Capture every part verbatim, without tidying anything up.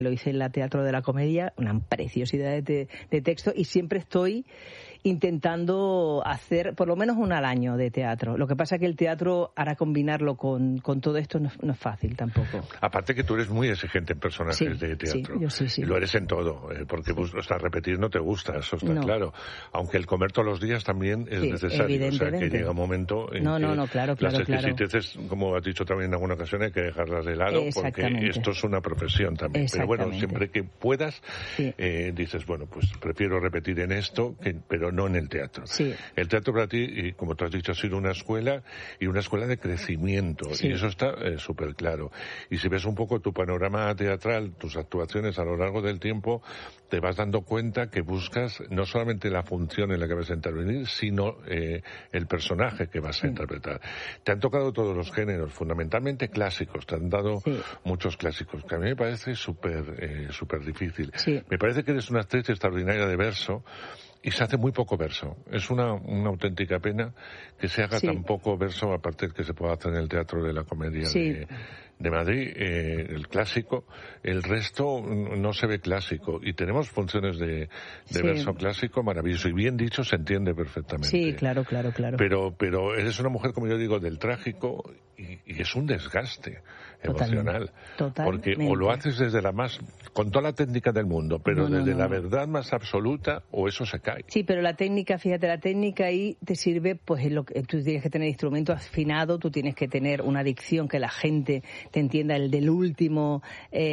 lo hice en la Teatro de la Comedia, una preciosidad de, te, de texto, y siempre estoy intentando hacer por lo menos una al año de teatro. Lo que pasa es que el teatro, ahora combinarlo con, con todo esto no, no es fácil tampoco. Aparte que tú eres muy exigente en personajes sí, de teatro. Sí, yo sí, sí. Y lo eres en todo, eh, porque sí. o sea, repetir no te gusta, eso está no. claro. Aunque el comer todos los días también es sí, necesario. O sea, que llega un momento en no, que no, no, claro, claro, las exquisiteces, claro. como has dicho también en alguna ocasión, hay que dejarlas de lado, porque esto es una profesión también. Pero bueno, siempre que puedas, sí. eh, dices, bueno, pues prefiero repetir en esto, que, pero no en el teatro. Sí. El teatro para ti, y como tú has dicho, ha sido una escuela y una escuela de crecimiento, sí. y eso está eh, súper claro. Y si ves un poco tu panorama teatral, tus actuaciones a lo largo del tiempo, te vas dando cuenta que buscas no solamente la función en la que vas a intervenir, sino eh, el personaje que vas sí. a interpretar. Te han tocado todos los géneros, fundamentalmente clásicos, te han dado sí. muchos clásicos, que a mí me parece súper eh, súper difícil. Sí. Me parece que eres una actriz extraordinaria de verso, y se hace muy poco verso. Es una, una auténtica pena que se haga sí. tan poco verso, aparte de que se pueda hacer en el Teatro de la Comedia sí. de, de Madrid, eh, el clásico. El resto no se ve clásico. Y tenemos funciones de, de sí. verso clásico maravilloso. Y bien dicho, se entiende perfectamente. Sí, claro, claro, claro. Pero, pero eres una mujer, como yo digo, del trágico, y, y es un desgaste emocional. Totalmente. Porque o lo haces desde la más, con toda la técnica del mundo, pero no, no, desde no, la no. verdad más absoluta, o eso se cae. Sí, pero la técnica, fíjate, la técnica ahí te sirve, pues en lo que tú tienes que tener instrumento afinado, tú tienes que tener una dicción que la gente te entienda, el del último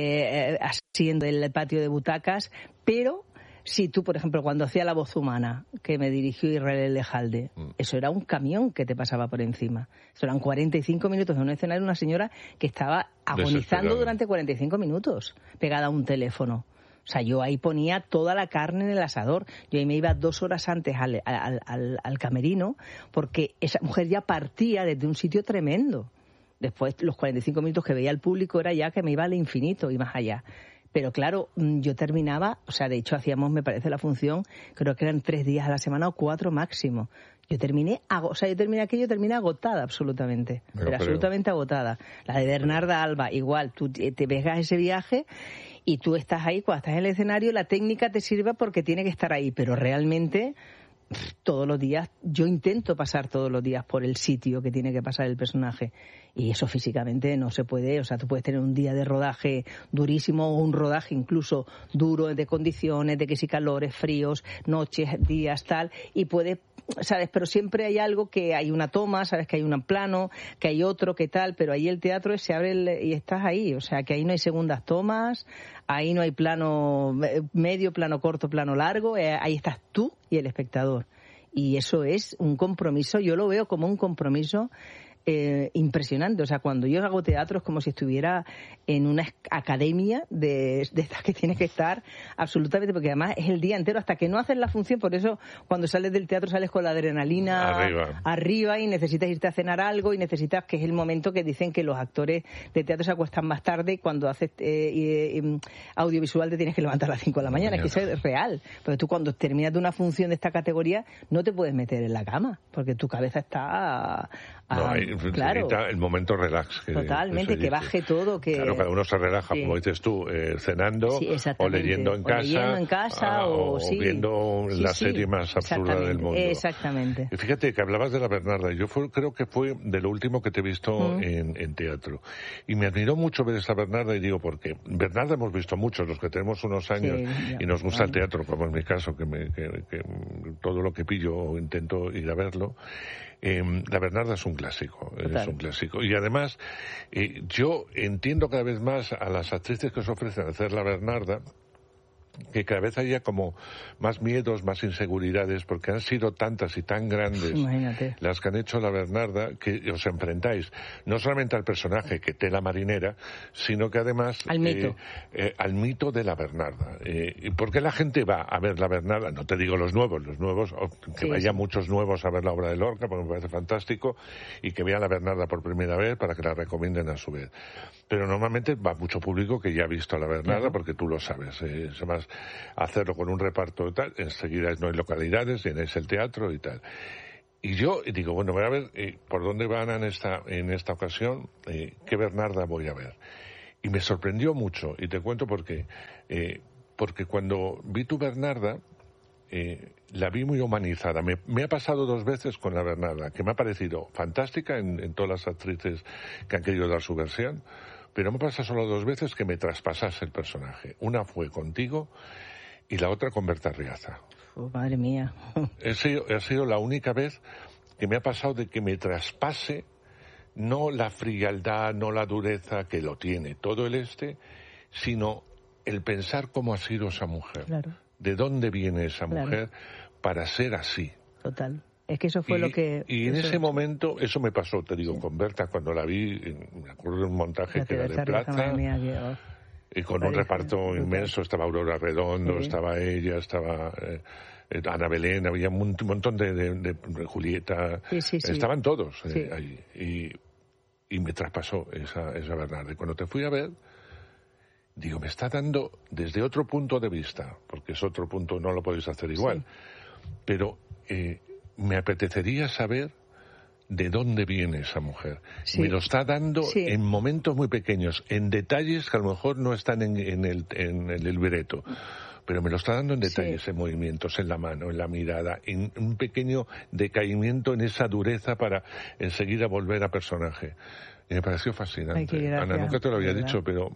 eh, haciendo el patio de butacas, pero si tú, por ejemplo, cuando hacía La Voz Humana, que me dirigió Israel Elejalde, mm. eso era un camión que te pasaba por encima. Eso eran cuarenta y cinco minutos en un escenario, una señora que estaba agonizando durante cuarenta y cinco minutos, pegada a un teléfono. O sea, yo ahí ponía toda la carne en el asador. Yo ahí me iba dos horas antes al, al, al, al camerino, porque esa mujer ya partía desde un sitio tremendo. Después, los cuarenta y cinco minutos que veía el público era ya que me iba al infinito y más allá. Pero claro, yo terminaba, o sea, de hecho hacíamos, me parece, la función, creo que eran tres días a la semana o cuatro máximo. Yo terminé, o sea, yo terminé aquello, terminé agotada absolutamente, pero, pero absolutamente agotada. La de Bernarda Alba, igual, tú te veas ese viaje y tú estás ahí, cuando estás en el escenario, la técnica te sirve porque tiene que estar ahí, pero realmente todos los días, yo intento pasar todos los días por el sitio que tiene que pasar el personaje, y eso físicamente no se puede. O sea, tú puedes tener un día de rodaje durísimo o un rodaje incluso duro, de condiciones, de que si calores, fríos, noches, días, tal, y puede, ¿sabes? Pero siempre hay algo, que hay una toma, ¿sabes? Que hay un plano, que hay otro, que tal, pero ahí el teatro se abre el, y estás ahí. O sea, que ahí no hay segundas tomas, ahí no hay plano medio, plano corto, plano largo, eh, ahí estás tú y el espectador. Y eso es un compromiso, yo lo veo como un compromiso Eh, impresionante. O sea, cuando yo hago teatro es como si estuviera en una academia de, de estas que tienes que estar absolutamente, porque además es el día entero hasta que no haces la función. Por eso cuando sales del teatro sales con la adrenalina arriba, arriba y necesitas irte a cenar algo, y necesitas, que es el momento que dicen que los actores de teatro se acuestan más tarde, y cuando haces eh, eh, audiovisual te tienes que levantar a las cinco de la mañana. Es que eso es real, porque tú cuando terminas de una función de esta categoría no te puedes meter en la cama porque tu cabeza está a, a, no, hay, claro, el momento relax, que totalmente, que, que baje todo, que claro, cada uno se relaja, sí, como dices tú, eh, cenando, sí, o leyendo en o casa, leyendo en casa o, o, sí, viendo sí, la sí, serie más absurda del mundo. Exactamente. Y fíjate que hablabas de la Bernarda. Yo fue, creo que fue de lo último que te he visto mm. en, en teatro, y me admiró mucho ver esa Bernarda, y digo, ¿por qué? Bernarda hemos visto muchos, los que tenemos unos años, sí, y nos gusta el teatro, como en mi caso, que, me, que, que todo lo que pillo intento ir a verlo. Eh, la Bernarda es un clásico, Total. es un clásico. Y además, eh, yo entiendo cada vez más a las actrices que os ofrecen hacer la Bernarda, que cada vez haya como más miedos, más inseguridades, porque han sido tantas y tan grandes Imagínate. las que han hecho la Bernarda, que os enfrentáis no solamente al personaje, que tela marinera, sino que además al mito, eh, eh, al mito de la Bernarda. Eh, ¿Por qué la gente va a ver la Bernarda? No te digo los nuevos, los nuevos, que sí, vaya sí. muchos nuevos a ver la obra de Lorca, porque me parece fantástico, y que vean la Bernarda por primera vez para que la recomienden a su vez. Pero normalmente va mucho público que ya ha visto a la Bernarda, claro, porque tú lo sabes. Eh, además, hacerlo con un reparto y tal, enseguida no hay localidades, llenáis el teatro y tal. Y yo digo, bueno, voy a ver eh, por dónde van en esta, en esta ocasión, eh, qué Bernarda voy a ver. Y me sorprendió mucho, y te cuento por qué. Eh, porque cuando vi tu Bernarda, eh, la vi muy humanizada. Me, me ha pasado dos veces con la Bernarda, que me ha parecido fantástica en, en todas las actrices que han querido dar su versión, pero me pasa solo dos veces que me traspasase el personaje. Una fue contigo y la otra con Berta Riaza. Oh, madre mía. Ha sido, ha sido la única vez que me ha pasado de que me traspase no la frialdad, no la dureza que lo tiene todo el este, sino el pensar cómo ha sido esa mujer. Claro. De dónde viene esa claro. mujer para ser así. Total. Es que eso fue y, lo que... Y en ese es... momento, eso me pasó, te digo, sí. con Berta, cuando la vi, me acuerdo de un montaje que era de plata, mía, que, oh, y con un reparto brutal. Inmenso, estaba Aurora Redondo, sí. estaba ella, estaba eh, Ana Belén, había un montón de, de, de, de Julieta, sí, sí, sí. estaban todos eh, sí. ahí. Y, y me traspasó esa, esa Bernarda. Y cuando te fui a ver, digo, me está dando desde otro punto de vista, porque es otro punto, no lo podéis hacer igual, sí. pero... Eh, me apetecería saber de dónde viene esa mujer. Sí. Me lo está dando sí. en momentos muy pequeños, en detalles que a lo mejor no están en, en, el, en el libreto, pero me lo está dando en detalles, sí. en movimientos, en la mano, en la mirada, en un pequeño decaimiento en esa dureza para enseguida volver a personaje. Y me pareció fascinante. Ay, gracias, Ana, nunca te lo había ¿verdad? dicho, pero...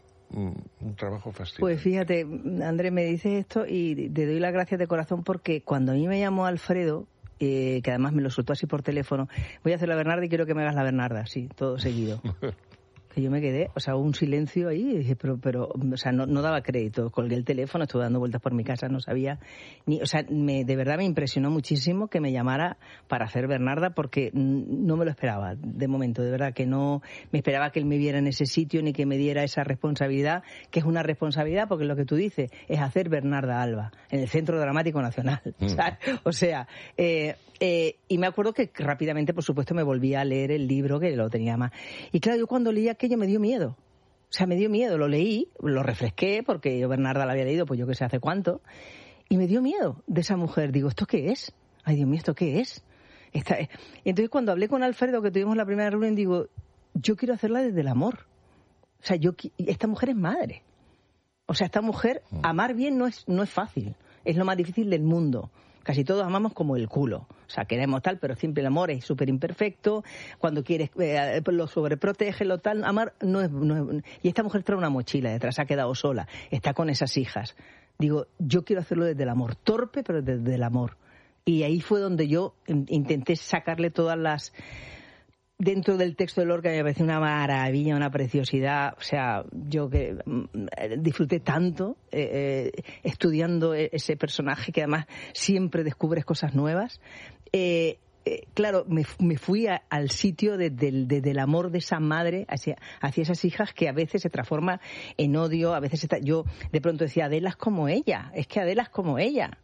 un trabajo fascinante. Pues fíjate, Andrés, me dices esto y te doy las gracias de corazón porque cuando a mí me llamó Alfredo, Eh, que además me lo soltó así por teléfono, voy a hacer la Bernarda y quiero que me hagas la Bernarda, sí, todo seguido. Que yo me quedé, o sea, un silencio ahí, y dije, pero, pero, o sea, no, no daba crédito, colgué el teléfono, estuve dando vueltas por mi casa, no sabía ni, o sea, me, de verdad me impresionó muchísimo que me llamara para hacer Bernarda porque no me lo esperaba, de momento, de verdad que no me esperaba que él me viera en ese sitio ni que me diera esa responsabilidad, que es una responsabilidad porque lo que tú dices es hacer Bernarda Alba en el Centro Dramático Nacional, mm. ¿sabes? O sea, eh, eh, y me acuerdo que rápidamente, por supuesto, me volví a leer el libro que lo tenía más, y claro, yo cuando leía aquello me dio miedo. O sea, me dio miedo, lo leí, lo refresqué, porque yo Bernarda la había leído, pues yo que sé hace cuánto, y me dio miedo de esa mujer. Digo, ¿esto qué es? Ay, Dios mío, ¿esto qué es? Esta... Y entonces cuando hablé con Alfredo, que tuvimos la primera reunión, digo, yo quiero hacerla desde el amor. O sea, yo esta mujer es madre. O sea, esta mujer, amar bien no es, no es fácil. Es lo más difícil del mundo. Casi todos amamos como el culo. O sea, queremos tal, pero siempre el amor es súper imperfecto. Cuando quieres, eh, lo sobreprotege, lo tal. Amar no es, no es... Y esta mujer trae una mochila detrás, se ha quedado sola. Está con esas hijas. Digo, yo quiero hacerlo desde el amor. Torpe, pero desde el amor. Y ahí fue donde yo intenté sacarle todas las... Dentro del texto de Lorca me pareció una maravilla, una preciosidad. O sea, yo que disfruté tanto eh, eh, estudiando ese personaje que además siempre descubres cosas nuevas. Eh, eh, claro, me, me fui a, al sitio desde el de, de, de amor de esa madre hacia, hacia esas hijas que a veces se transforma en odio, a veces está, yo de pronto decía, Adela es como ella, es que Adela es como ella.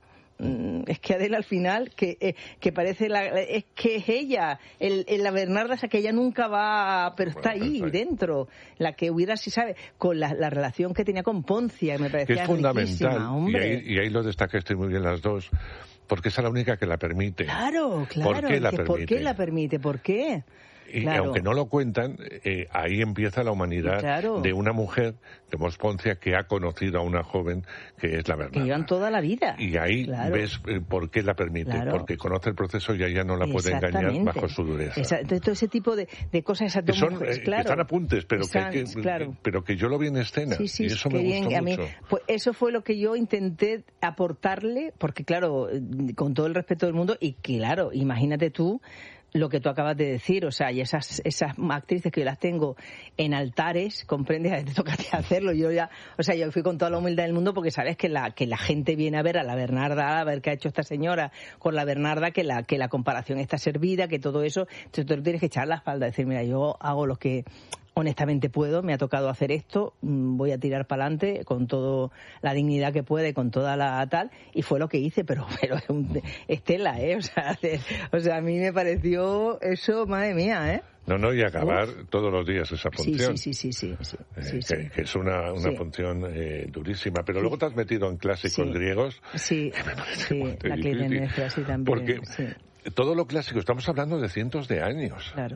Es que Adela al final que eh, que parece la, es que es ella el, el, la Bernarda esa que ella nunca va, pero está ahí dentro, la que hubiera, si sabe, con la, la relación que tenía con Poncia, que me parecía que es fundamental, hombre. Y, ahí, y ahí lo destacaste muy bien las dos, porque esa es la única que la permite. Claro, claro. ¿Por qué la permite? ¿Por qué la permite? ¿Por qué? Y claro. aunque no lo cuentan, eh, ahí empieza la humanidad claro. de una mujer de Mosponcia que ha conocido a una joven que es la Bernarda. Que llevan toda la vida. Y ahí claro. ves eh, por qué la permite, claro. porque conoce el proceso y ella no la puede engañar bajo su dureza. Entonces todo ese tipo de, de cosas esas que son mujeres, eh, claro. que están apuntes, pero Están, que, que claro. pero que yo lo vi en escena sí, sí, y eso me bien. gustó a mí, mucho. Pues eso fue lo que yo intenté aportarle, porque claro, con todo el respeto del mundo, y claro, imagínate tú lo que tú acabas de decir, o sea, y esas esas actrices que yo las tengo en altares, comprendes, te toca hacerlo, yo ya, o sea, yo fui con toda la humildad del mundo porque sabes que la que la gente viene a ver a la Bernarda, a ver qué ha hecho esta señora con la Bernarda, que la que la comparación está servida, que todo eso, entonces tú tienes que echar la espalda, decir, mira, yo hago lo que honestamente puedo, me ha tocado hacer esto, voy a tirar para adelante con toda la dignidad que puede, con toda la tal, y fue lo que hice, pero pero Estela, ¿eh? O sea, o sea, a mí me pareció eso, madre mía, ¿eh? No, no, y acabar Uf. todos los días esa función. Sí, sí, sí, sí. sí, sí, eh, sí, que, sí. que es una, una sí. función eh, durísima. Pero sí. luego te has metido en clásicos sí. griegos. Sí, sí, la Clitemnestra, sí, también. Porque sí. todo lo clásico, estamos hablando de cientos de años. Claro.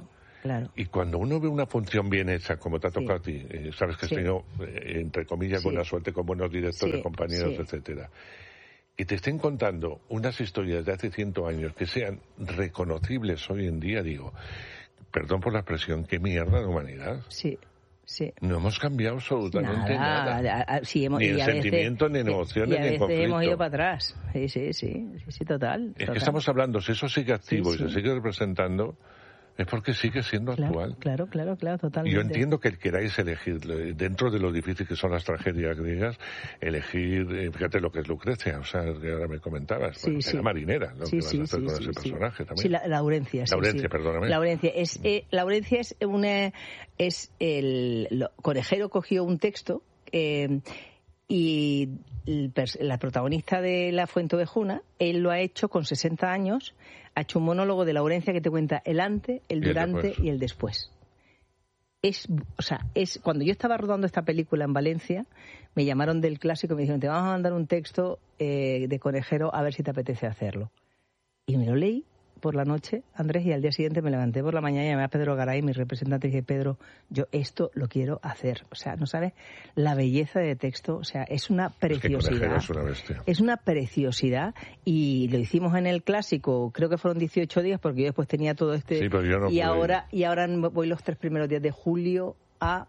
Claro. Y cuando uno ve una función bien hecha, como te ha tocado sí. a ti, eh, sabes que has sí. tenido, eh, entre comillas, sí. buena suerte con buenos directores, sí. compañeros, sí. etcétera, y te estén contando unas historias de hace ciento años que sean reconocibles hoy en día, digo, perdón por la expresión, qué mierda de humanidad. Sí. Sí. No hemos cambiado absolutamente nada. nada. Sí, hemos, ni en sentimiento, veces, ni en emociones, ni en conflicto. Y a veces hemos ido para atrás. Sí, sí, sí, sí, sí total. Es total. que estamos hablando, si eso sigue activo sí, y se sí. sigue representando, es porque sigue siendo claro, actual. Claro, claro, claro, totalmente. Yo entiendo que queráis elegir, dentro de lo difícil que son las tragedias griegas, elegir, eh, fíjate lo que es Lucrecia, o sea, que ahora me comentabas, sí, bueno, sí. era marinera, lo sí, que vas sí, a hacer sí, con sí, ese sí. personaje también. Sí, la, Laurencia, sí. Laurencia, sí. perdóname. Laurencia, es, eh, Laurencia es una, es el, lo, Conejero cogió un texto, eh, y el, la protagonista de La Fuenteovejuna, él lo ha hecho con sesenta años, ha hecho un monólogo de Laurencia que te cuenta el antes, el durante y el después. Es, o sea, es cuando yo estaba rodando esta película en Valencia, me llamaron del Clásico y me dijeron, te vamos a mandar un texto eh, de Conejero a ver si te apetece hacerlo. Y me lo leí por la noche, Andrés, y al día siguiente me levanté por la mañana y llamé a Pedro Garay, mi representante, y dije, Pedro, yo esto lo quiero hacer. O sea, no sabes la belleza de texto, o sea, es una preciosidad. Es que es una bestia. Es una preciosidad, y lo hicimos en el Clásico, creo que fueron dieciocho días, porque yo después tenía todo este... Sí, pero yo no y pude ahora Y ahora voy los tres primeros días de julio a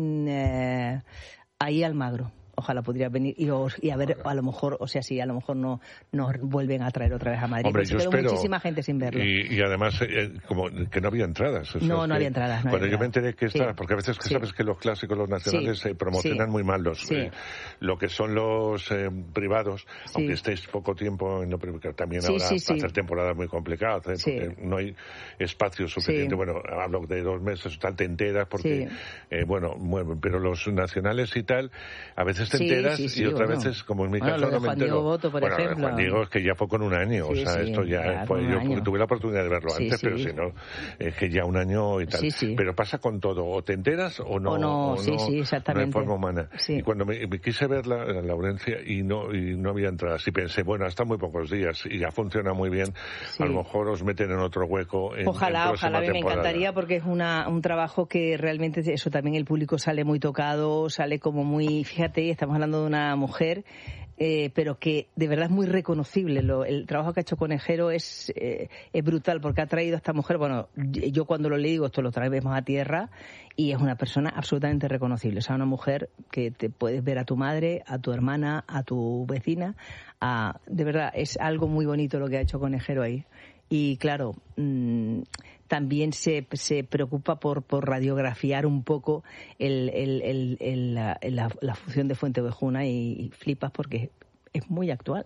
eh, ahí Almagro. Ojalá pudiera venir y, y a ver, a lo mejor, o sea, si a lo mejor no nos vuelven a traer otra vez a Madrid. Hombre, yo espero, muchísima gente sin verlo. Y, y además, eh, como que no había entradas. O sea, no, no había entradas. No cuando había yo entradas. me enteré que estaba, sí. porque a veces que sí. sabes que los clásicos, los nacionales, se sí. eh, promocionan sí. muy mal los, sí. eh, lo que son los eh, privados, sí. aunque estéis poco tiempo en lo privado, también sí, ahora sí, sí. hacer temporadas muy complicadas, ¿eh? sí. porque no hay espacio suficiente. Sí. Bueno, hablo de dos meses, tal, te enteras, porque, sí. eh, bueno, bueno, pero los nacionales y tal, a veces te enteras sí, sí, sí, y otras bueno. veces, como en mi bueno, caso, lo de no me Juan entero. Diego Boto, por bueno, ejemplo. Juan Diego es que ya fue con un año, sí, o sea, sí, esto ya claro, fue, yo año. tuve la oportunidad de verlo sí, antes, sí. pero si no, es que ya un año y tal. Sí, sí. Pero pasa con todo, o te enteras o no, o no, o sí, no, sí, exactamente. no en forma humana. Sí. Y cuando me, me quise ver la, la Laurencia y no y no había entradas, y pensé, bueno, hasta muy pocos días y ya funciona muy bien, sí. a lo mejor os meten en otro hueco en, ojalá, en ojalá, temporada. Me encantaría, porque es una, un trabajo que realmente, eso también el público sale muy tocado, sale como muy, fíjate, estamos hablando de una mujer, Eh, pero que de verdad es muy reconocible. Lo, el trabajo que ha hecho Conejero es, eh, es brutal, porque ha traído a esta mujer, bueno, yo cuando lo le digo, esto lo traemos a tierra, y es una persona absolutamente reconocible. O sea, una mujer que te puedes ver a tu madre, a tu hermana, a tu vecina, a, de verdad, es algo muy bonito lo que ha hecho Conejero ahí. Y claro, mmm, también se, se preocupa por, por radiografiar un poco el, el, el, el, la, la, la función de Fuenteovejuna, y, y flipas porque es muy actual.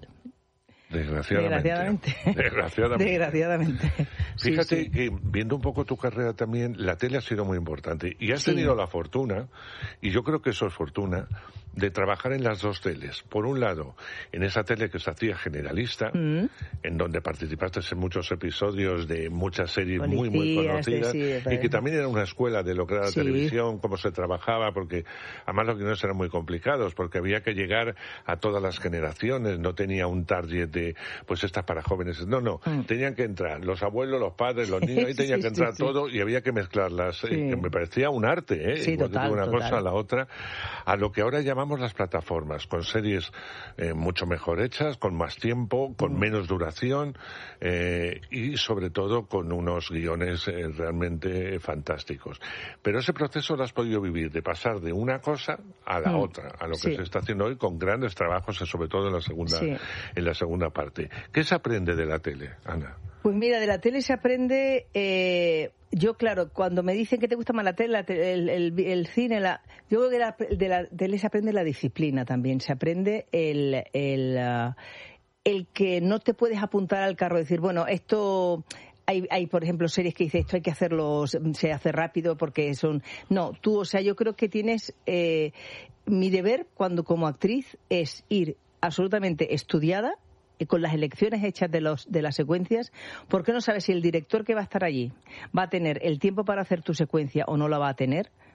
Desgraciadamente. Desgraciadamente. Desgraciadamente. Desgraciadamente. Fíjate sí, sí. que viendo un poco tu carrera también, la tele ha sido muy importante. Y has sí. tenido la fortuna, y yo creo que eso es fortuna, de trabajar en las dos teles. Por un lado, en esa tele que se hacía generalista, mm. en donde participaste en muchos episodios de muchas series Policías, muy, muy conocidas, sí, sí, y que también era una escuela de lo que era la sí. televisión, cómo se trabajaba, porque además los guiones eran muy complicados, porque había que llegar a todas las generaciones, no tenía un target de, pues estas para jóvenes, no, no, mm. tenían que entrar los abuelos, los padres, los niños, ahí tenía sí, que entrar sí, todo sí. y había que mezclarlas, sí. eh, que me parecía un arte, ¿eh? Sí, Igual total, de una total. cosa a la otra, a lo que ahora llamamos las plataformas, con series eh, mucho mejor hechas, con más tiempo, con mm. menos duración, eh, y sobre todo con unos guiones eh, realmente fantásticos. Pero ese proceso lo has podido vivir, de pasar de una cosa a la mm. otra, a lo que sí. se está haciendo hoy con grandes trabajos, sobre todo en la segunda, sí. en la segunda parte. ¿Qué se aprende de la tele, Ana? Pues mira, de la tele se aprende, eh, yo claro, cuando me dicen que te gusta más la tele, la tele el, el, el cine, la, yo creo que la, de la tele se aprende la disciplina también, se aprende el, el, uh, el que no te puedes apuntar al carro y decir, bueno, esto... Hay, hay, por ejemplo, series que dicen esto hay que hacerlo, se hace rápido porque son... No, tú, o sea, yo creo que tienes... Eh, mi deber cuando como actriz es ir absolutamente estudiada, con las elecciones hechas de los de las secuencias, porque no sabes si el director que va a estar allí va a tener el tiempo para hacer tu secuencia o no la va a tener,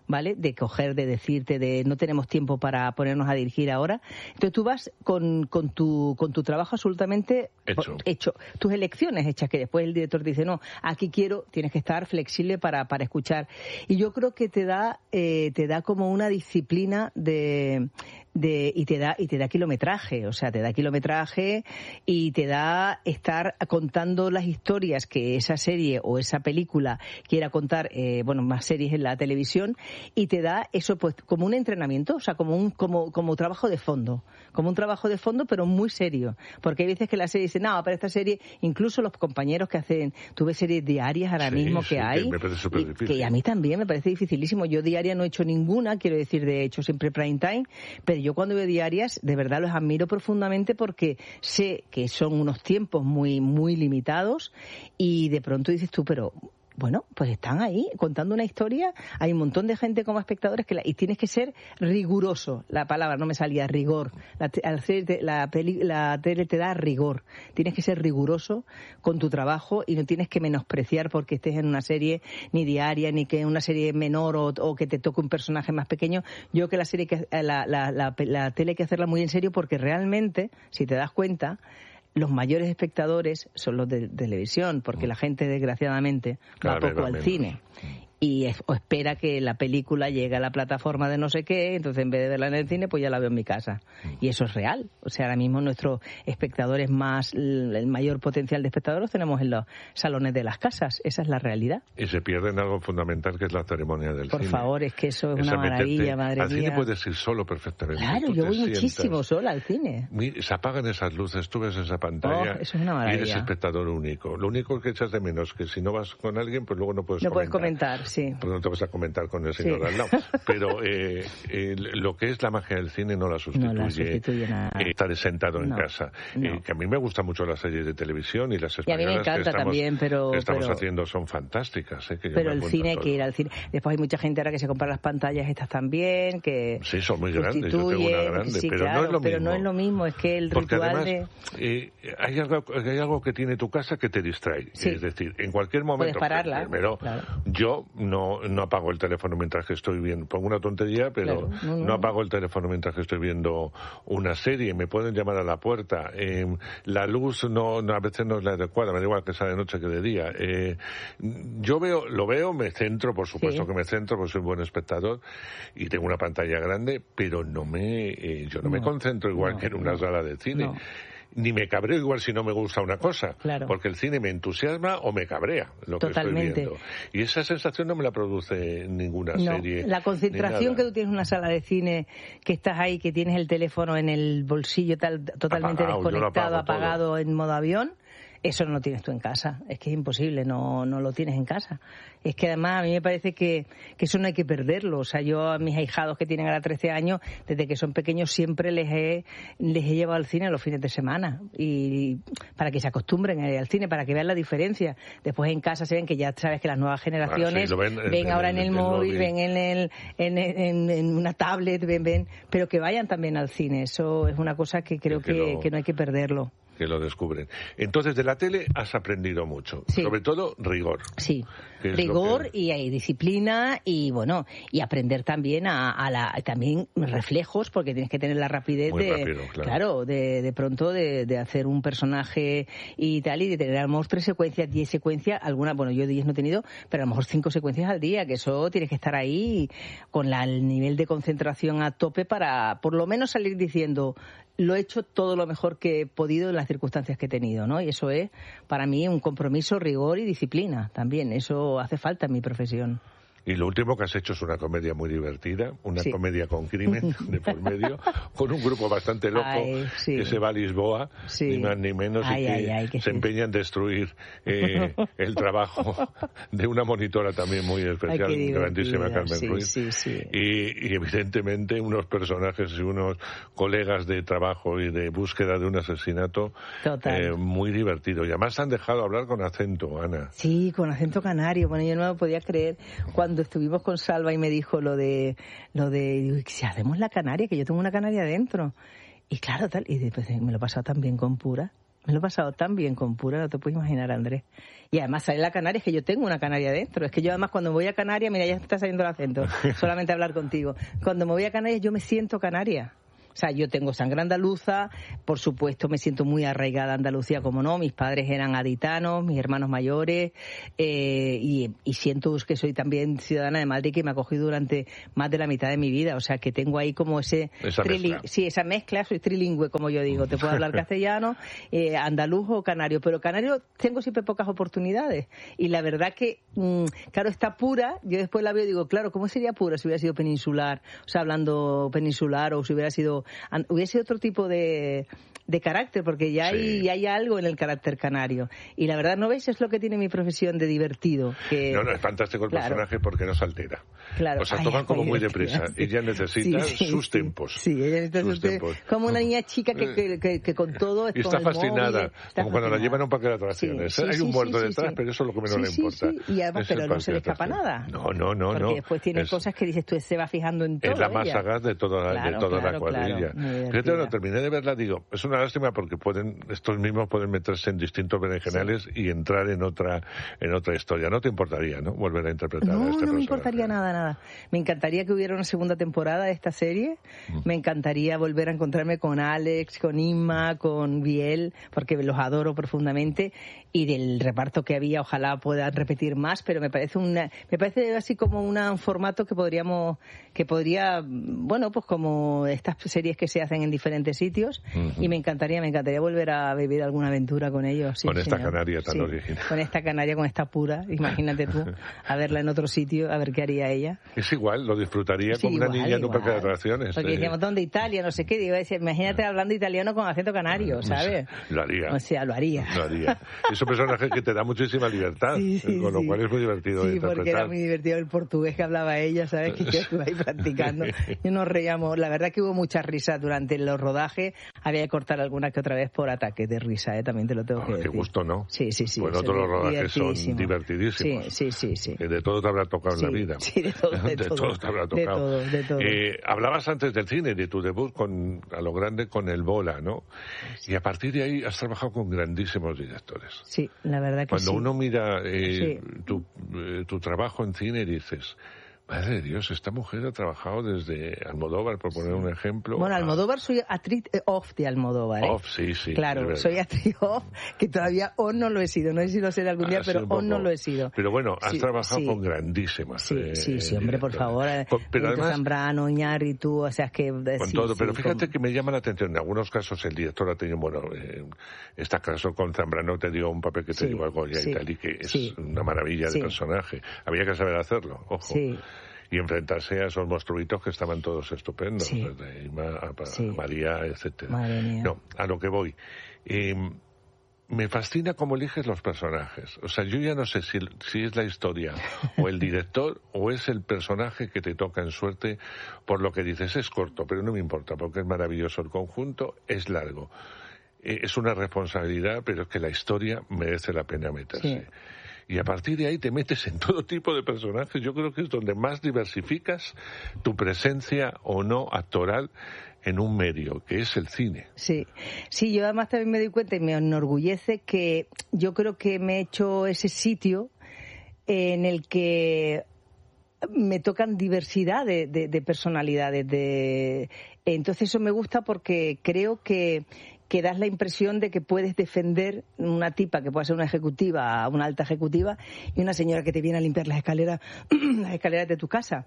¿vale? De coger, de decirte, de no tenemos tiempo para ponernos a dirigir ahora. Entonces tú vas con, con, tu, con tu trabajo absolutamente hecho. hecho, tus elecciones hechas, que después el director te dice, no, aquí quiero, tienes que estar flexible para, para escuchar. Y yo creo que te da, eh, te da como una disciplina de... De, y te da y te da kilometraje, o sea, te da kilometraje y te da estar contando las historias que esa serie o esa película quiera contar, eh, bueno, más series en la televisión, y te da eso pues como un entrenamiento, o sea, como un como como trabajo de fondo, como un trabajo de fondo pero muy serio, porque hay veces que la serie dice, no, para esta serie, incluso los compañeros que hacen, tú ves series diarias ahora sí, mismo sí, que hay, que me parece súper difícil. Que a mí también me parece dificilísimo. Yo diaria no he hecho ninguna, quiero decir, de hecho siempre prime time, pero yo cuando veo diarias, de verdad los admiro profundamente porque sé que son unos tiempos muy, muy limitados y de pronto dices tú, pero... Bueno, pues están ahí contando una historia, hay un montón de gente como espectadores que la, y tienes que ser riguroso, la palabra no me salía, rigor, la, la, peli, la tele te da rigor, tienes que ser riguroso con tu trabajo y no tienes que menospreciar porque estés en una serie ni diaria, ni que en una serie menor o, o que te toque un personaje más pequeño. Yo creo que la serie que, la, la, la, la tele hay que hacerla muy en serio porque realmente, si te das cuenta, los mayores espectadores son los de, de televisión, porque la gente, desgraciadamente, va poco al cine. Y es, o espera que la película llegue a la plataforma de no sé qué, entonces en vez de verla en el cine, pues ya la veo en mi casa. Y eso es real. O sea, ahora mismo nuestros espectadores más, el mayor potencial de espectadores los tenemos en los salones de las casas. Esa es la realidad. Y se pierden algo fundamental que es la ceremonia del Por cine. Por favor, es que eso es Esa una maravilla, madre al mía. Al cine puedes ir solo perfectamente. Claro, tú yo voy sientas, muchísimo sola al cine. Se apagan esas luces, tú ves esa pantalla. Oh, eso es una maravilla. Y eres espectador único. Lo único que echas de menos es que si no vas con alguien, pues luego no puedes no comentar. No puedes comentar, sí. Pues no te vas a comentar con el señor sí. al lado. Pero eh, eh, lo que es la magia del cine no la sustituye, no la sustituye nada. Eh, estar sentado en no, casa. No. Eh, que a mí me gustan mucho las series de televisión y las españolas y a mí me encanta que estamos, también, pero, que estamos pero, haciendo son fantásticas. Eh, que yo pero me el cine hay todo. que ir al cine. Después hay mucha gente ahora que se compra las pantallas estas también, que sí, son muy grandes. Yo tengo una grande, sí, pero claro, no es lo pero mismo. no es lo mismo. Es que el Porque ritual además, de... Eh, hay, algo, hay algo que tiene tu casa que te distrae. Sí. Es decir, en cualquier momento... Puedes pararla. Primero, claro. yo no, no apago el teléfono mientras que estoy viendo... Pongo una tontería, pero claro. no, no. no apago el teléfono mientras que estoy viendo una serie. Me pueden llamar a la puerta. Eh, la luz no, no a veces no es la adecuada. Me da igual que sea de noche que de día. Eh, yo veo, lo veo, me centro, por supuesto sí. que me centro, porque soy un buen espectador y tengo una pantalla grande, pero no me, eh, yo no, no me concentro igual no, que en una no, sala de cine. No. Ni me cabreo igual si no me gusta una cosa, claro. porque el cine me entusiasma o me cabrea lo Totalmente. que estoy viendo. Y esa sensación no me la produce ninguna no. serie. La concentración que tú tienes en una sala de cine, que estás ahí, que tienes el teléfono en el bolsillo tal, totalmente apagado, desconectado, apagado todo. En modo avión, eso no lo tienes tú en casa. Es que es imposible, no, no lo tienes en casa. Es que además a mí me parece que, que eso no hay que perderlo. O sea, yo a mis ahijados que tienen ahora trece años, desde que son pequeños siempre les he, les he llevado al cine los fines de semana. Y para que se acostumbren al cine, para que vean la diferencia. Después en casa se ven que ya sabes que las nuevas generaciones ah, sí, ven, ven en, ahora en, en el, el móvil, móvil, ven en, el, en, en, en una tablet, ven, ven, pero que vayan también al cine. Eso es una cosa que creo que, que, lo... que no hay que perderlo. Que lo descubren. Entonces, de la tele has aprendido mucho. Sí. Sobre todo, rigor. Sí. Rigor que... y, y disciplina y, bueno, y aprender también a, a la también reflejos, porque tienes que tener la rapidez Muy de, rápido, claro. claro, de, de pronto de, de hacer un personaje y tal, y de tener a lo mejor tres secuencias, diez secuencias, algunas, bueno, yo diez no he tenido, pero a lo mejor cinco secuencias al día, que eso tienes que estar ahí con la, el nivel de concentración a tope para, por lo menos, salir diciendo, lo he hecho todo lo mejor que he podido en las circunstancias que he tenido, ¿no? Y eso es, para mí, un compromiso, rigor y disciplina también. Eso hace falta en mi profesión. Y lo último que has hecho es una comedia muy divertida, una sí. comedia con crimen de por medio, con un grupo bastante loco ay, sí. que se va a Lisboa, sí. ni más ni menos, ay, y que, ay, ay, que se sí. empeña en destruir eh, el trabajo de una monitora también muy especial, ay, grandísima Carmen sí, Ruiz. Sí, sí. Y, y evidentemente unos personajes y unos colegas de trabajo y de búsqueda de un asesinato eh, muy divertido. Y además han dejado hablar con acento, Ana. Sí, con acento canario. Bueno, yo no lo podía creer cuando Cuando estuvimos con Salva y me dijo lo de, lo de, si hacemos la canaria, que yo tengo una canaria adentro. Y claro, tal, y después me lo he pasado también con Pura. Me lo he pasado tan bien con Pura, no te puedes imaginar, Andrés. Y además sale la Canaria, es que yo tengo una Canaria dentro. Es que yo además cuando me voy a Canarias, mira, ya está saliendo el acento, solamente hablar contigo. Cuando me voy a Canarias yo me siento canaria. O sea, yo tengo sangre andaluza, por supuesto me siento muy arraigada a Andalucía, como no, mis padres eran gaditanos, mis hermanos mayores, eh, y, y siento que soy también ciudadana de Madrid, que me ha acogido durante más de la mitad de mi vida, o sea, que tengo ahí como ese... Esa mezcla. Sí, esa mezcla, soy trilingüe, como yo digo, te puedo hablar castellano, eh, andaluz o canario, pero canario tengo siempre pocas oportunidades, y la verdad que, mmm, claro, está Pura, yo después la veo y digo, claro, ¿cómo sería Pura si hubiera sido peninsular, o sea, hablando peninsular, o si hubiera sido hubiese otro tipo de, de carácter, porque ya, sí. hay, ya hay algo en el carácter canario. Y la verdad, ¿no ves? Es lo que tiene mi profesión de divertido. Que... No, no, es fantástico el claro. personaje porque no se altera. Claro. O sea, toman como muy deprisa. Sí. Ella necesita sí, sí, sus sí. tempos. Sí, ella necesita sus, sus tempos. Como una niña chica que, que, que, que con todo... Es y está con fascinada, móvil, está como fascinada. Cuando la llevan a un parque de atracciones. Sí, sí, hay un muerto sí, detrás, sí, pero eso es lo que menos sí, le importa. Sí, sí. Y además, pero no se le escapa nada. No, no, no. Porque no. después tiene es, cosas que dices tú, se va fijando en todo. Es la más ella. sagaz de toda, claro, de toda claro, la cuadrilla. Claro, fíjate, cuando terminé de verla, digo, es una lástima porque pueden estos mismos pueden meterse en distintos berenjenales sí. y entrar en otra en otra historia. ¿No te importaría, no? Volver a interpretar no, a este No, personaje. no me importaría nada, nada. Me encantaría que hubiera una segunda temporada de esta serie. Mm. Me encantaría volver a encontrarme con Alex, con Inma, con Biel, porque los adoro profundamente. Y del reparto que había, ojalá puedan repetir más, pero me parece una, me parece así como una, un formato que podríamos, que podría, bueno, pues como estas series que se hacen en diferentes sitios, uh-huh. y me encantaría, me encantaría volver a vivir alguna aventura con ellos. Sí, con esta señor. Canaria tan sí, original. Con esta Canaria, con esta Pura, imagínate tú, a verla en otro sitio, a ver qué haría ella. Es igual, lo disfrutaría sí, como igual, una niña en un parque de atracciones. Porque eh. decíamos, ¿dónde Italia? No sé qué, digo, imagínate hablando italiano con acento canario, ¿sabes? Lo haría. O sea, lo haría. Lo haría. Es un personaje que te da muchísima libertad, sí, sí, con lo sí. cual es muy divertido sí, de interpretar. Sí, porque era muy divertido el portugués que hablaba ella, ¿sabes? Que yo estuve ahí practicando. Y nos reíamos. La verdad que hubo mucha risa durante los rodajes. Había que cortar alguna que otra vez por ataques de risa, ¿eh? También te lo tengo oh, que decir. Qué gusto, ¿no? Sí, sí, sí. Bueno, todos los rodajes son divertidísimos. Sí, sí, sí. sí. Que de todo te habrá tocado sí, en la vida. Sí, de todo, de, de todo. todo te habrá tocado. De todo, de todo. Eh, hablabas antes del cine, de tu debut con, a lo grande con El Bola, ¿no? Y a partir de ahí has trabajado con grandísimos directores. Sí, la verdad que Cuando sí. uno mira eh, sí. tu, eh, tu trabajo en cine dices... Madre de Dios, esta mujer ha trabajado desde Almodóvar, por poner un ejemplo. Bueno, Almodóvar, soy actriz off de Almodóvar. ¿eh? Off, sí, sí. Claro, soy actriz off, que todavía on no lo he sido. No sé si lo seré algún día, ah, pero sí, on no lo he sido. Pero bueno, has sí, trabajado sí. con grandísimas. Sí, eh, sí, sí, hombre, por favor. Pero además, Zambrano, Iñárritu, o sea, es que... Con sí, todo, pero sí, fíjate con... que me llama la atención. En algunos casos el director ha tenido, bueno, eh, este caso con Zambrano te dio un papel que te sí, dio algo ya sí, y tal, y que es sí. una maravilla de sí. personaje. Había que saber hacerlo, ojo. Sí. Y enfrentarse a esos monstruitos que estaban todos estupendos, sí. desde Ima a, a sí. María, etcétera. Madre mía. No, a lo que voy. Eh, me fascina cómo eliges los personajes. O sea, yo ya no sé si, si es la historia o el director o es el personaje que te toca en suerte por lo que dices. Es corto, pero no me importa porque es maravilloso el conjunto, es largo. Eh, es una responsabilidad, pero es que la historia merece la pena meterse. Sí. Y a partir de ahí te metes en todo tipo de personajes. Yo creo que es donde más diversificas tu presencia o no actoral en un medio, que es el cine. Sí, sí, yo además también me doy cuenta y me enorgullece que yo creo que me he hecho ese sitio en el que me tocan diversidad de, de, de personalidades. De... Entonces eso me gusta porque creo que que das la impresión de que puedes defender una tipa que puede ser una ejecutiva, una alta ejecutiva, y una señora que te viene a limpiar las escaleras, las escaleras de tu casa.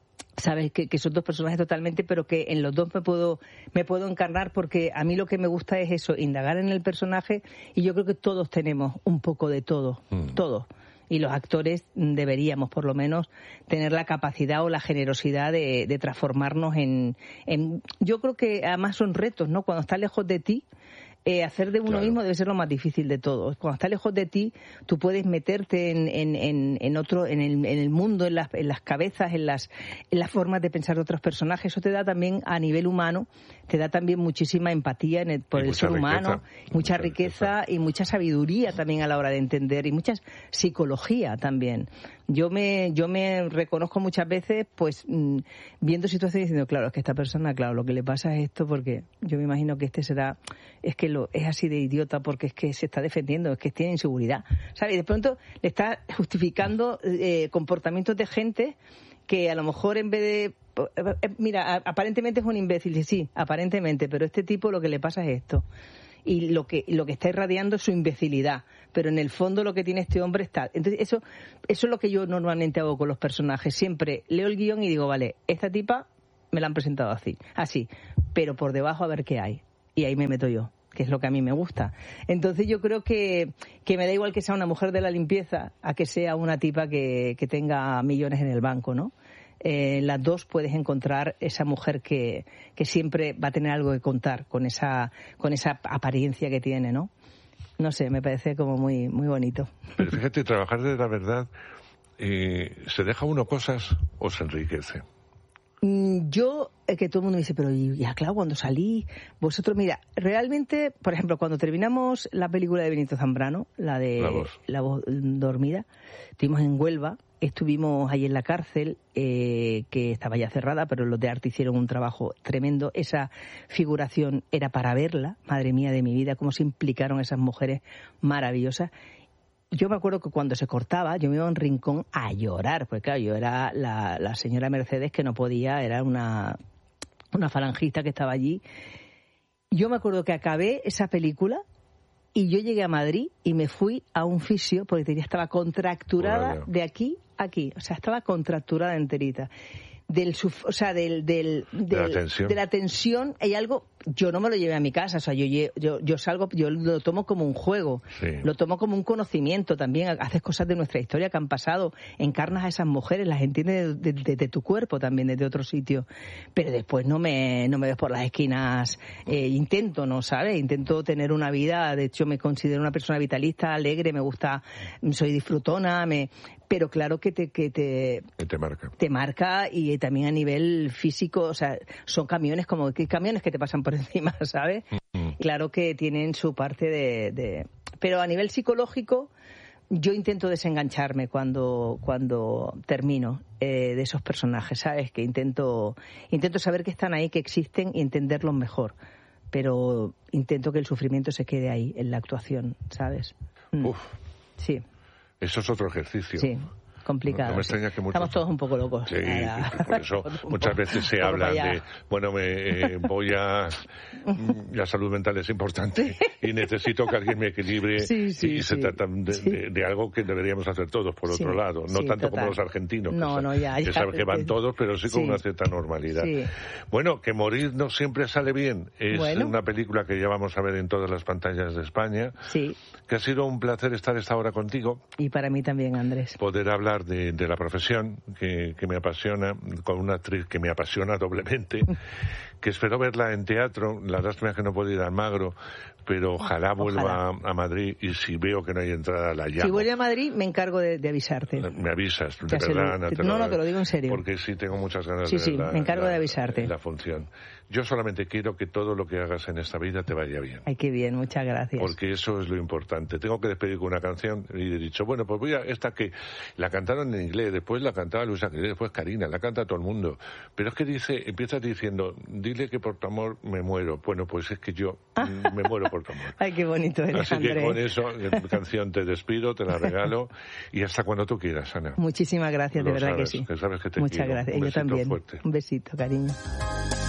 Sabes que, que son dos personajes totalmente, pero que en los dos me puedo me puedo encarnar porque a mí lo que me gusta es eso, indagar en el personaje, y yo creo que todos tenemos un poco de todo, mm. todos. Y los actores deberíamos, por lo menos, tener la capacidad o la generosidad de, de transformarnos en, en... Yo creo que además son retos, ¿no? Cuando estás lejos de ti, eh, hacer de uno claro. mismo debe ser lo más difícil de todo. Cuando estás lejos de ti, tú puedes meterte en, en, en, en otro, en el, en el mundo, en las, en las cabezas, en las, en las formas de pensar de otros personajes. Eso te da también, a nivel humano, te da también muchísima empatía en el, por y el ser riqueza, humano, mucha, mucha riqueza, riqueza y mucha sabiduría también a la hora de entender, y mucha psicología también. Yo me yo me reconozco muchas veces, pues, mmm, viendo situaciones diciendo, claro, es que esta persona, claro, lo que le pasa es esto, porque yo me imagino que este será, es que lo es así de idiota porque es que se está defendiendo, es que tiene inseguridad, ¿sabes? Y de pronto le está justificando eh, comportamientos de gente que a lo mejor en vez de... Mira, aparentemente es un imbécil, sí, aparentemente, pero este tipo lo que le pasa es esto. Y lo que lo que está irradiando es su imbecilidad, pero en el fondo lo que tiene este hombre está... Entonces eso eso es lo que yo normalmente hago con los personajes. Siempre leo el guión y digo, vale, esta tipa me la han presentado así, así, pero por debajo a ver qué hay. Y ahí me meto yo, que es lo que a mí me gusta. Entonces yo creo que, que me da igual que sea una mujer de la limpieza a que sea una tipa que, que tenga millones en el banco, ¿no? Eh, las dos puedes encontrar esa mujer que, que siempre va a tener algo que contar con esa con esa apariencia que tiene, ¿no? No sé, me parece como muy muy bonito. Pero fíjate, trabajar de la verdad, eh, ¿se deja uno cosas o se enriquece? Yo, eh, que todo el mundo me dice, pero ya claro, cuando salí, vosotros, mira, realmente, por ejemplo, cuando terminamos la película de Benito Zambrano, la de La voz, la voz dormida, estuvimos en Huelva, estuvimos ahí en la cárcel, eh, que estaba ya cerrada, pero los de arte hicieron un trabajo tremendo. Esa figuración era para verla, madre mía de mi vida, cómo se implicaron esas mujeres maravillosas. Yo me acuerdo que cuando se cortaba, yo me iba a un rincón a llorar, porque claro, yo era la, la señora Mercedes que no podía, era una, una falangista que estaba allí. Yo me acuerdo que acabé esa película y yo llegué a Madrid y me fui a un fisio porque ya estaba contracturada Vaya. de aquí a aquí, o sea, estaba contracturada enterita. Del, o sea, del, del, del, de la tensión. De la tensión hay algo, yo no me lo llevé a mi casa, o sea, yo, yo, yo salgo, yo lo tomo como un juego, Sí. lo tomo como un conocimiento también, haces cosas de nuestra historia que han pasado, encarnas a esas mujeres, las entiendes de, de, de, de tu cuerpo también, desde otro sitio, pero después no me, no me ves por las esquinas, eh, intento, ¿no sabes? Intento tener una vida, de hecho me considero una persona vitalista, alegre, me gusta, soy disfrutona, me... pero claro que te que te, que te marca. Te marca y también a nivel físico, o sea, son camiones como que camiones que te pasan por encima, ¿sabes? Mm-hmm. Claro que tienen su parte de, de... Pero a nivel psicológico, yo intento desengancharme cuando cuando termino eh, de esos personajes, ¿sabes? Que intento intento saber que están ahí, que existen y entenderlos mejor. Pero intento que el sufrimiento se quede ahí, en la actuación, ¿sabes? Mm. Uf. Sí. Eso es otro ejercicio. Sí, complicado. No, no me extraña que muchos... Estamos todos un poco locos. Sí, por eso muchas veces se habla de, bueno, me eh, voy a... La salud mental es importante y necesito que alguien me equilibre sí, sí, y sí, se trata de, sí. de, de algo que deberíamos hacer todos, por otro sí, lado. No sí, tanto total. como los argentinos, no, que, no, ya, ya, saben que van todos, pero sí con sí. una cierta normalidad. Sí. Bueno, que morir no siempre sale bien. Es bueno. una película que ya vamos a ver en todas las pantallas de España. Sí. Que ha sido un placer estar esta hora contigo. Y para mí también, Andrés. Poder hablar de, de la profesión que, que me apasiona, con una actriz que me apasiona doblemente, que espero verla en teatro. La lástima es que no puedo ir a Almagro, pero ojalá vuelva ojalá. A, a Madrid y si veo que no hay entrada la llamo. Si vuelve a Madrid me encargo de, de avisarte. Me avisas, de te verdad. Ana, te no, lo, no, te lo digo en serio. Porque sí tengo muchas ganas sí, de ver sí, la, me encargo la, de avisarte. La función. Yo solamente quiero que todo lo que hagas en esta vida te vaya bien. Ay, qué bien, muchas gracias. Porque eso es lo importante. Tengo que despedir con una canción y he dicho, bueno, pues voy a esta que la cantaron en inglés, después la cantaba Luis Ángel, después Karina, la canta todo el mundo. Pero es que dice, empiezas diciendo, dile que por tu amor me muero. Bueno, pues es que yo me muero por tu amor. Ay, qué bonito eres, Así Andrés. que con eso, canción te despido, te la regalo y hasta cuando tú quieras, Ana. Muchísimas gracias, Lo de verdad sabes, que sí. Que sabes que te Muchas quiero. gracias. Un Yo besito también. fuerte. Un besito, cariño.